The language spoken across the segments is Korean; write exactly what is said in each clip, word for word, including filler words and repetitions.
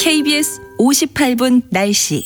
케이비에스 오십팔 분 날씨.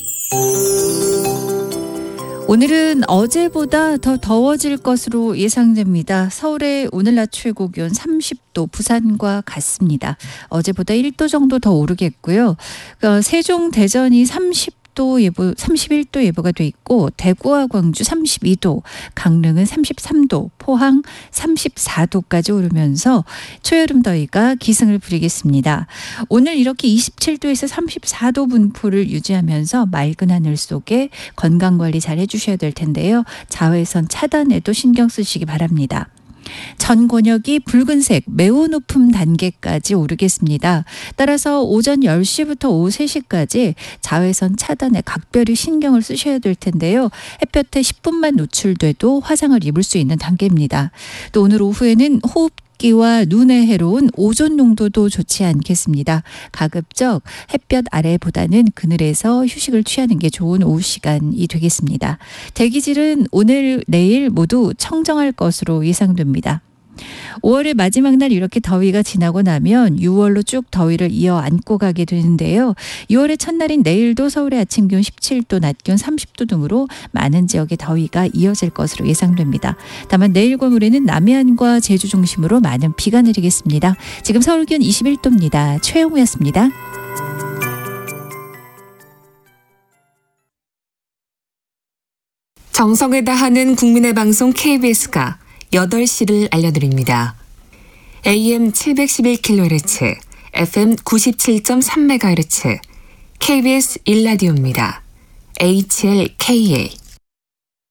오늘은 어제보다 더 더워질 것으로 예상됩니다. 서울의 오늘 낮 최고 기온 삼십 도, 부산과 같습니다. 어제보다 일 도 정도 더 오르겠고요. 세종, 대전이 삼십 도 예보, 삼십일 도 예보가 돼 있고, 대구와 광주 삼십이 도, 강릉은 삼십삼 도, 포항 삼십사 도까지 오르면서 초여름 더위가 기승을 부리겠습니다. 오늘 이렇게 이십칠 도에서 삼십사 도 분포를 유지하면서 맑은 하늘 속에 건강관리 잘 해주셔야 될 텐데요. 자외선 차단에도 신경 쓰시기 바랍니다. 전 권역이 붉은색 매우 높음 단계까지 오르겠습니다. 따라서 오전 열 시부터 오후 세 시까지 자외선 차단에 각별히 신경을 쓰셔야 될 텐데요. 햇볕에 십 분만 노출돼도 화상을 입을 수 있는 단계입니다. 또 오늘 오후에는 호흡 기와 눈에 해로운 오존 농도도 좋지 않겠습니다. 가급적 햇볕 아래보다는 그늘에서 휴식을 취하는 게 좋은 오후 시간이 되겠습니다. 대기질은 오늘 내일 모두 청정할 것으로 예상됩니다. 오월의 마지막 날 이렇게 더위가 지나고 나면 유월로 쭉 더위를 이어 안고 가게 되는데요. 유월의 첫날인 내일도 서울의 아침 기온 십칠 도, 낮 기온 삼십 도 등으로 많은 지역의 더위가 이어질 것으로 예상됩니다. 다만 내일과 모레는 남해안과 제주 중심으로 많은 비가 내리겠습니다. 지금 서울 기온 이십일 도입니다. 최영우였습니다. 정성을 다하는 국민의 방송 케이비에스가 여덟 시를 알려드립니다. 에이엠 칠백십일 킬로헤르츠, 에프엠 구십칠 점 삼 메가헤르츠, 케이비에스 일 라디오입니다. 에이치엘케이에이